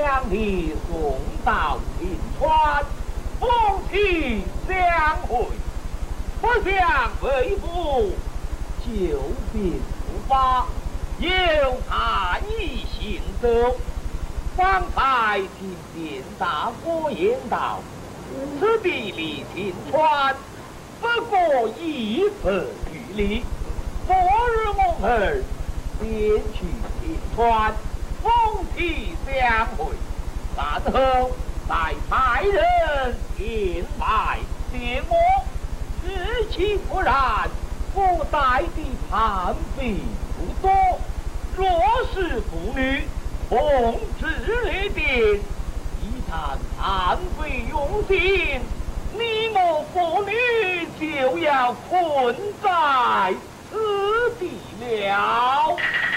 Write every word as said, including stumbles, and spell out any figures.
将你送到银川，夫妻相会。不想为父久病不发，有他一行走。方才听见大哥言道，此地离秦川不过一分距离。昨日我儿便去秦川，夫妻相会，然后再派人前来见我。日期不然，我带的盘费不多。若是妇女，奉旨列典，一旦盘费用尽，你我父女就要困在此地了。